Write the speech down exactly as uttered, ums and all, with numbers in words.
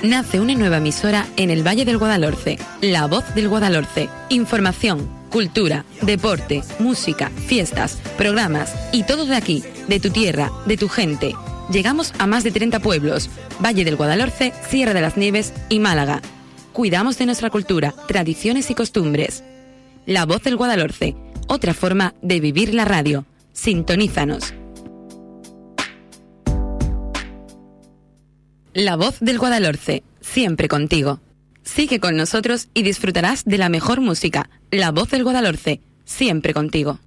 Nace una nueva emisora en el Valle del Guadalhorce, La Voz del Guadalhorce. Información, cultura, deporte, música, fiestas, programas y todo de aquí, de tu tierra, de tu gente. Llegamos a más de treinta pueblos, Valle del Guadalhorce, Sierra de las Nieves y Málaga. Cuidamos de nuestra cultura, tradiciones y costumbres. La Voz del Guadalhorce, otra forma de vivir la radio. Sintonízanos. La Voz del Guadalhorce, siempre contigo. Sigue con nosotros y disfrutarás de la mejor música. La Voz del Guadalhorce, siempre contigo.